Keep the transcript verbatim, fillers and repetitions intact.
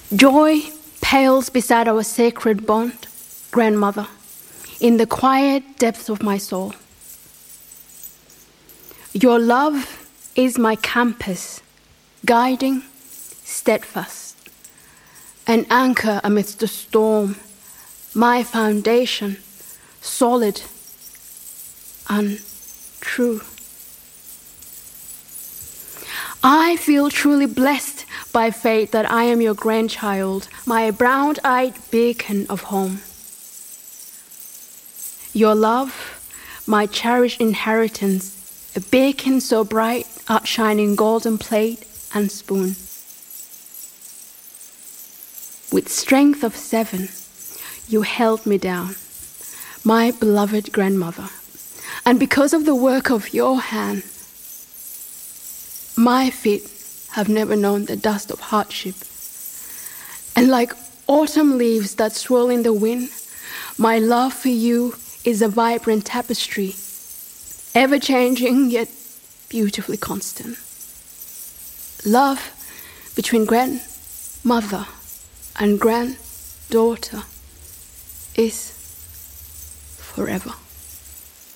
Joy pales beside our sacred bond, grandmother, in the quiet depths of my soul. Your love is my compass, guiding, steadfast, an anchor amidst the storm, my foundation, solid and true. I feel truly blessed by fate that I am your grandchild, my brown-eyed beacon of home. Your love, my cherished inheritance, a beacon so bright, outshining golden plate and spoon. With strength of seven, you held me down, my beloved grandmother, and because of the work of your hand, my feet have never known the dust of hardship. And like autumn leaves that swirl in the wind, my love for you is a vibrant tapestry, ever-changing yet beautifully constant. Love between grandmother and granddaughter is forever.